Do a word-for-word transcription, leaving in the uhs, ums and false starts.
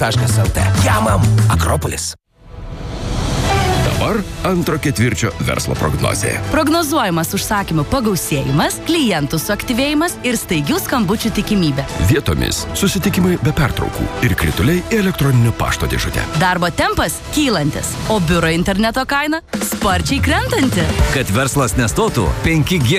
taškas el tė. Jamam Akropolis. Dabar antro ketvirčio verslo prognozė. Prognozuojamas užsakymų pagausėjimas, klientų suaktyvėjimas ir staigių skambučių tikimybė. Vietomis susitikimai be pertraukų ir krituliai į elektroninio pašto dėžutę. Darbo tempas kylantis, o biuro interneto kaina sparčiai krentanti. Kad verslas nestotų, penki G